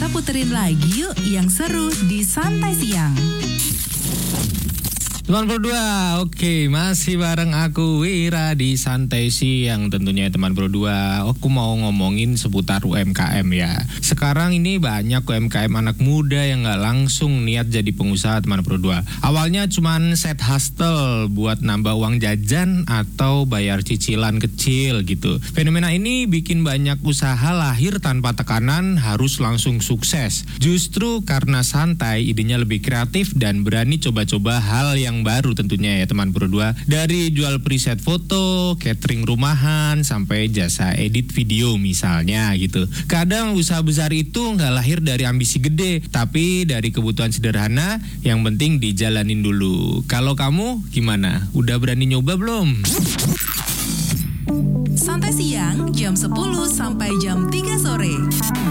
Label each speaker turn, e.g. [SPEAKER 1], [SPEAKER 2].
[SPEAKER 1] Kita puterin lagi yuk yang seru di Santai Siang.
[SPEAKER 2] Teman Pro 2, oke, masih bareng aku Wira di Santai Siang tentunya teman Pro 2. Aku mau ngomongin seputar UMKM ya. Sekarang ini banyak UMKM anak muda yang gak langsung niat jadi pengusaha teman Pro 2. Awalnya cuman set hustle buat nambah uang jajan atau bayar cicilan kecil gitu. Fenomena ini bikin banyak usaha lahir tanpa tekanan harus langsung sukses. Justru karena santai, idenya lebih kreatif dan berani coba-coba hal yang baru tentunya ya teman Pro 2. Dari jual preset foto, catering rumahan, sampai jasa edit video misalnya gitu. Kadang usaha besar itu nggak lahir dari ambisi gede, tapi dari kebutuhan sederhana yang penting dijalanin dulu. Kalau kamu gimana? Udah berani nyoba belum?
[SPEAKER 1] Santai Siang jam 10 sampai jam 3 sore.